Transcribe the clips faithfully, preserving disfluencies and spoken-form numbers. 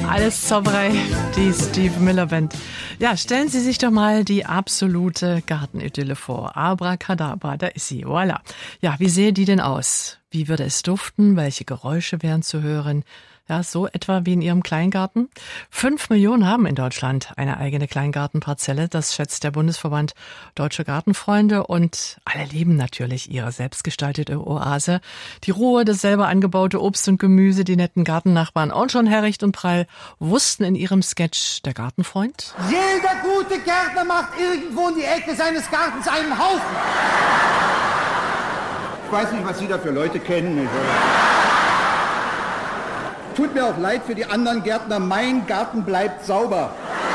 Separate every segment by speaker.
Speaker 1: Alles Zauberei, die Steve Miller Band. Ja, stellen Sie sich doch mal die absolute Gartenidylle vor. Abracadabra, da ist sie, voilà. Ja, wie sähe die denn aus? Wie würde es duften? Welche Geräusche wären zu hören? Ja, so etwa wie in Ihrem Kleingarten. Fünf Millionen haben in Deutschland eine eigene Kleingartenparzelle. Das schätzt der Bundesverband Deutsche Gartenfreunde. Und alle lieben natürlich ihre selbstgestaltete Oase. Die Ruhe, das selber angebaute Obst und Gemüse, die netten Gartennachbarn. Und schon Herricht und Prall wussten in ihrem Sketch Der Gartenfreund:
Speaker 2: Jeder gute Gärtner macht irgendwo in die Ecke seines Gartens einen Haufen.
Speaker 3: Ich weiß nicht, was Sie da für Leute kennen. Tut mir auch leid für die anderen Gärtner, mein Garten bleibt sauber.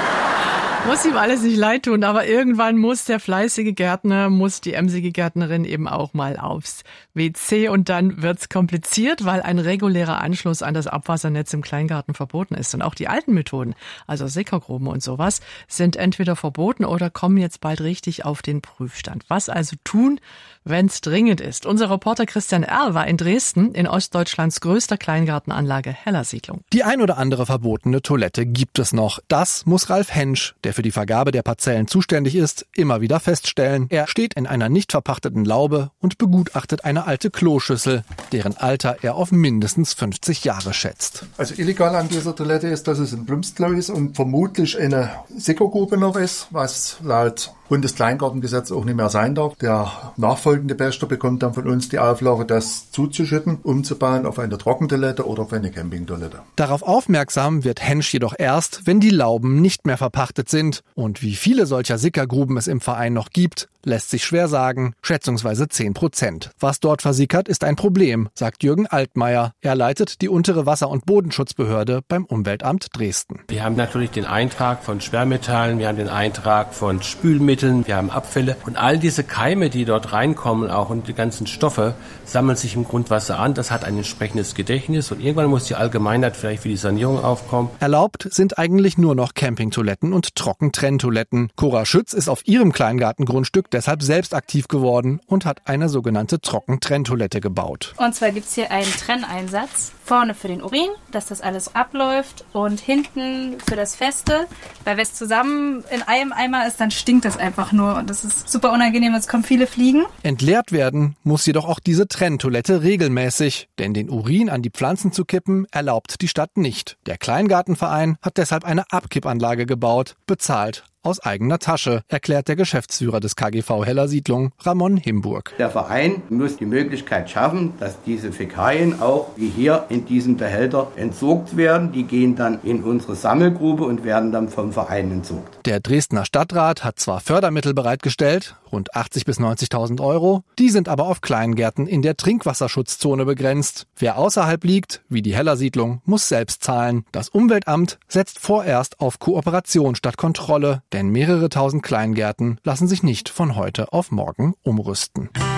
Speaker 1: Muss ihm alles nicht leid tun, aber irgendwann muss der fleißige Gärtner, muss die emsige Gärtnerin eben auch mal aufs W C und dann wird's kompliziert, weil ein regulärer Anschluss an das Abwassernetz im Kleingarten verboten ist. Und auch die alten Methoden, also Sickergruben und sowas, sind entweder verboten oder kommen jetzt bald richtig auf den Prüfstand. Was also tun, wenn's dringend ist? Unser Reporter Christian Erl war in Dresden in Ostdeutschlands größter Kleingartenanlage Hellersiedlung.
Speaker 4: Die ein oder andere verbotene Toilette gibt es noch. Das muss Ralf Hensch, der für die Vergabe der Parzellen zuständig ist, immer wieder feststellen. Er steht in einer nicht verpachteten Laube und begutachtet eine alte Kloschüssel, deren Alter er auf mindestens fünfzig Jahre schätzt.
Speaker 5: Also illegal an dieser Toilette ist, dass es ein Plumpsklo ist und vermutlich eine Sickergrube noch ist, was laut Bundeskleingartengesetz auch nicht mehr sein darf. Der nachfolgende Pächter bekommt dann von uns die Auflage, das zuzuschütten, umzubauen auf eine Trockentoilette oder auf eine Campingtoilette.
Speaker 4: Darauf aufmerksam wird Hensch jedoch erst, wenn die Lauben nicht mehr verpachtet sind. Und wie viele solcher Sickergruben es im Verein noch gibt, lässt sich schwer sagen, schätzungsweise zehn Prozent. Was dort versickert, ist ein Problem, sagt Jürgen Altmaier. Er leitet die untere Wasser- und Bodenschutzbehörde beim Umweltamt Dresden.
Speaker 6: Wir haben natürlich den Eintrag von Schwermetallen, wir haben den Eintrag von Spülmitteln, wir haben Abfälle und all diese Keime, die dort reinkommen auch und die ganzen Stoffe, sammeln sich im Grundwasser an. Das hat ein entsprechendes Gedächtnis und irgendwann muss die Allgemeinheit vielleicht für die Sanierung aufkommen.
Speaker 4: Erlaubt sind eigentlich nur noch Campingtoiletten und Trockentrenntoiletten. Cora Schütz ist auf ihrem Kleingartengrundstück deshalb selbst aktiv geworden und hat eine sogenannte Trockentrenntoilette gebaut.
Speaker 7: Und zwar gibt es hier einen Trenneinsatz. Vorne für den Urin, dass das alles abläuft und hinten für das Feste. Weil wenn es zusammen in einem Eimer ist, dann stinkt das einfach nur und das ist super unangenehm, es kommen viele Fliegen.
Speaker 4: Entleert werden muss jedoch auch diese Trenntoilette regelmäßig, denn den Urin an die Pflanzen zu kippen erlaubt die Stadt nicht. Der Kleingartenverein hat deshalb eine Abkippanlage gebaut, bezahlt aus eigener Tasche, erklärt der Geschäftsführer des K G V Hellersiedlung, Ramon Himburg.
Speaker 8: Der Verein muss die Möglichkeit schaffen, dass diese Fäkalien auch wie hier in diesem Behälter entsorgt werden. Die gehen dann in unsere Sammelgrube und werden dann vom Verein entsorgt.
Speaker 4: Der Dresdner Stadtrat hat zwar Fördermittel bereitgestellt, rund achtzig bis neunzigtausend Euro, die sind aber auf Kleingärten in der Trinkwasserschutzzone begrenzt. Wer außerhalb liegt, wie die Hellersiedlung, muss selbst zahlen. Das Umweltamt setzt vorerst auf Kooperation statt Kontrolle, denn mehrere tausend Kleingärten lassen sich nicht von heute auf morgen umrüsten.